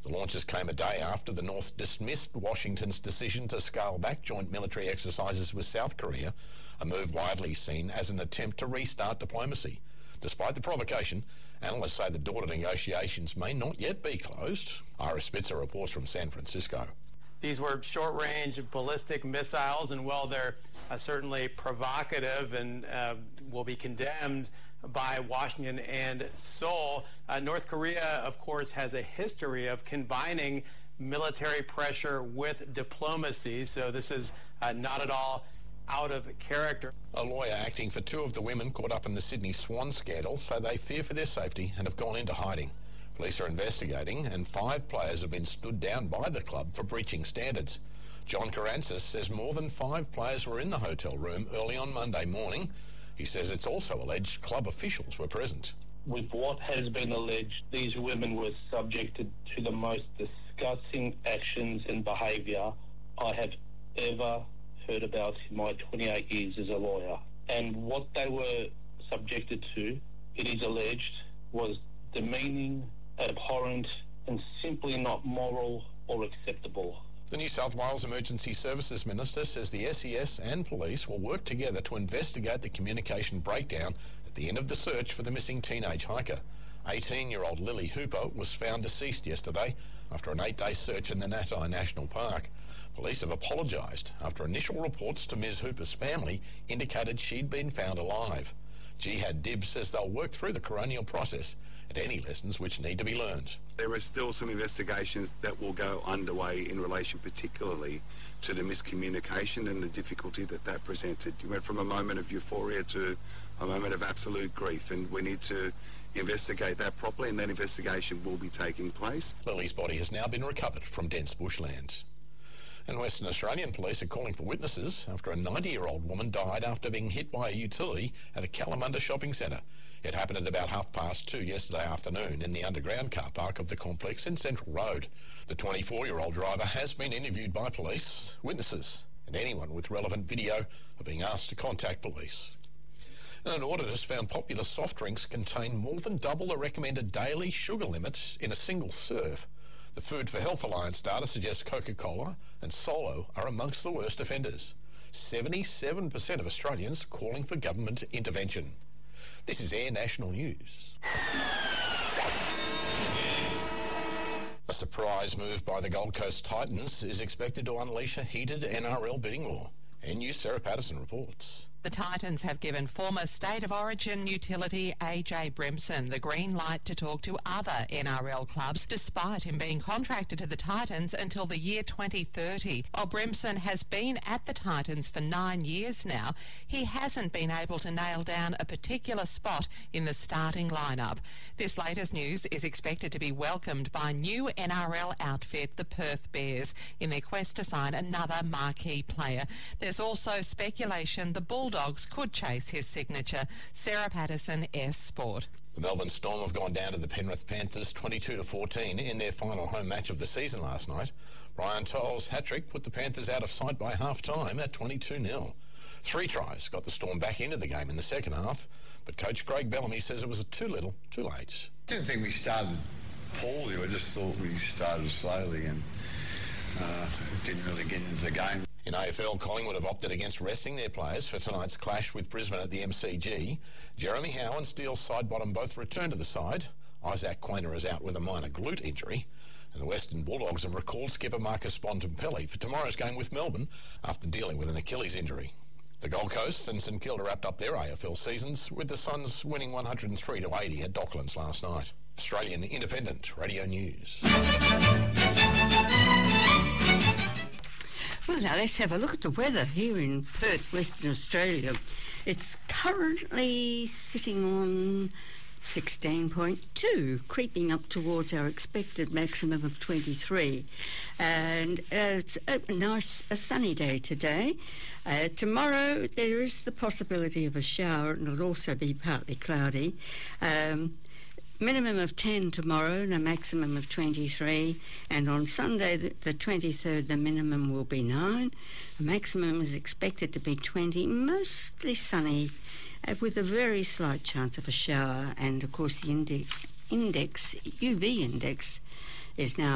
The launches came a day after the North dismissed Washington's decision to scale back joint military exercises with South Korea, a move widely seen as an attempt to restart diplomacy. Despite the provocation, analysts say the door to negotiations may not yet be closed. Ira Spitzer reports from San Francisco. These were short-range ballistic missiles, and while they're certainly provocative and will be condemned by Washington and Seoul, North Korea, of course, has a history of combining military pressure with diplomacy, so this is not at all out of character. A lawyer acting for two of the women caught up in the Sydney Swan scandal say they fear for their safety and have gone into hiding. Police are investigating, and 5 players have been stood down by the club for breaching standards. John Karantzis says more than 5 players were in the hotel room early on Monday morning. He says it's also alleged club officials were present. With what has been alleged, these women were subjected to the most disgusting actions and behaviour I have ever heard about in my 28 years as a lawyer. And what they were subjected to, it is alleged, was demeaning, abhorrent, and simply not moral or acceptable. The New South Wales Emergency Services Minister says the SES and police will work together to investigate the communication breakdown at the end of the search for the missing teenage hiker. 18-year-old Lily Hooper was found deceased yesterday after an 8-day search in the Natai National Park. Police have apologised after initial reports to Ms Hooper's family indicated she'd been found alive. Jihad Dib says they'll work through the coronial process and any lessons which need to be learned. There are still some investigations that will go underway in relation particularly to the miscommunication and the difficulty that presented. You went from a moment of euphoria to a moment of absolute grief, and we need to investigate that properly, and that investigation will be taking place. Lily's body has now been recovered from dense bushlands. And Western Australian police are calling for witnesses after a 90-year-old woman died after being hit by a utility at a Kalamunda shopping centre. It happened at about 2:30 yesterday afternoon in the underground car park of the complex in Central Road. The 24-year-old driver has been interviewed by police. Witnesses and anyone with relevant video are being asked to contact police. And an audit has found popular soft drinks contain more than double the recommended daily sugar limits in a single serve. The Food for Health Alliance data suggests Coca-Cola and Solo are amongst the worst offenders. 77% of Australians calling for government intervention. This is Air National News. A surprise move by the Gold Coast Titans is expected to unleash a heated NRL bidding war. NU's Sarah Patterson reports. The Titans have given former State of Origin utility AJ Brimson the green light to talk to other NRL clubs, despite him being contracted to the Titans until the year 2030. While Brimson has been at the Titans for 9 years now, he hasn't been able to nail down a particular spot in the starting lineup. This latest news is expected to be welcomed by new NRL outfit, the Perth Bears, in their quest to sign another marquee player. There's also speculation the Bulldogs could chase his signature. Sarah Patterson, S Sport. The Melbourne Storm have gone down to the Penrith Panthers 22-14 in their final home match of the season last night. Brian Toll's hat-trick put the Panthers out of sight by half-time at 22-0. 3 tries got the Storm back into the game in the second half, but coach Craig Bellamy says it was too little, too late. I didn't think we started poorly. I just thought we started slowly and didn't really get into the game. In AFL, Collingwood have opted against resting their players for tonight's clash with Brisbane at the MCG. Jeremy Howe and Steele Sidebottom both return to the side. Isaac Quainer is out with a minor glute injury. And the Western Bulldogs have recalled skipper Marcus Bontempelli for tomorrow's game with Melbourne after dealing with an Achilles injury. The Gold Coast and St Kilda wrapped up their AFL seasons with the Suns winning 103-80 at Docklands last night. Australian Independent Radio News. Well, now let's have a look at the weather here in Perth, Western Australia. It's currently sitting on 16.2, creeping up towards our expected maximum of 23. And it's a sunny day today. Tomorrow there is the possibility of a shower, and it'll also be partly cloudy. Minimum of 10 tomorrow and a maximum of 23. And on Sunday, the 23rd, the minimum will be 9. The maximum is expected to be 20, mostly sunny, with a very slight chance of a shower. And, of course, the UV index is now